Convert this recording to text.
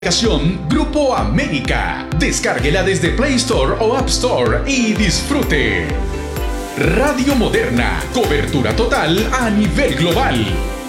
Aplicación Grupo América. Descárguela desde Play Store o App Store y disfrute. Radio Moderna, cobertura total a nivel global.